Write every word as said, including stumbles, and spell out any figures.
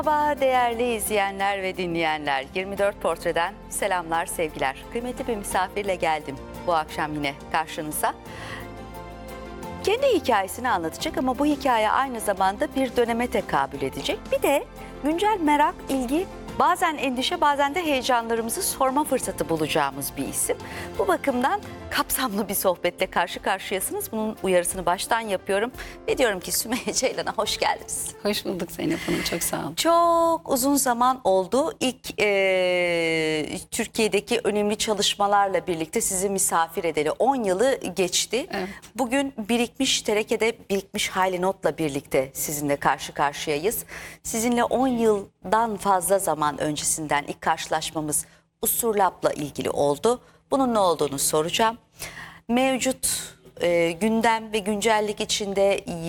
Merhaba değerli izleyenler ve dinleyenler. yirmi dört Portre'den selamlar, sevgiler. Kıymetli bir misafirle geldim bu akşam yine karşınıza. Kendi hikayesini anlatacak ama bu hikaye aynı zamanda bir döneme tekabül edecek. Bir de güncel merak, ilgi, bazen endişe, bazen de heyecanlarımızı sorma fırsatı bulacağımız bir isim. Bu bakımdan kapsamlı bir sohbetle karşı karşıyasınız. Bunun uyarısını baştan yapıyorum ve diyorum ki Sümeyye Ceylan'a hoş geldiniz. Hoş bulduk Zeynep Hanım, çok sağ olun. Çok uzun zaman oldu. İlk e, Türkiye'deki önemli çalışmalarla birlikte sizi misafir edeli on yılı geçti. Evet. Bugün birikmiş terekede birikmiş hali notla birlikte sizinle karşı karşıyayız. Sizinle on yıldan fazla zaman öncesinden ilk karşılaşmamız Usturlap'la ilgili oldu. Bunun ne olduğunu soracağım. Mevcut e, gündem ve güncellik içinde